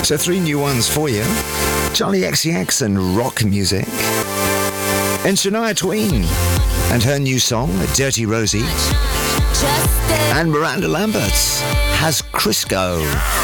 So 3 new ones for you. Charlie XCX and rock music. And Shania Twain and her new song, Dirty Rosie. And Miranda Lambert has Crisco.